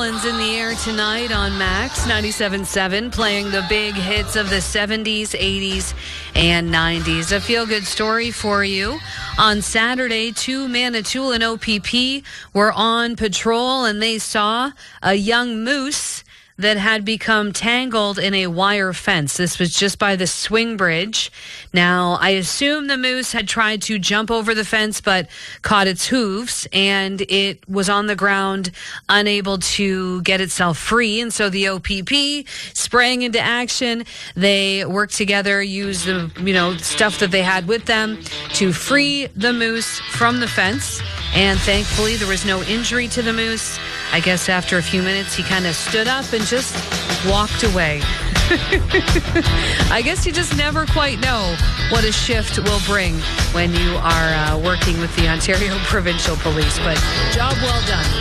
In the air tonight on Max 97.7, playing the big hits of the 70s, 80s, and 90s. A feel-good story for you. On Saturday, two Manitoulin OPP were on patrol and they saw a young moose that had become tangled in a wire fence. This was just by the swing bridge. Now, I assume the moose had tried to jump over the fence but caught its hooves, and it was on the ground, unable to get itself free. And so the OPP sprang into action. They worked together, used the stuff that they had with them to free the moose from the fence. And thankfully, there was no injury to the moose. I guess after a few minutes, he kind of stood up and just walked away. I guess you just never quite know what a shift will bring when you are working with the Ontario Provincial Police. But job well done.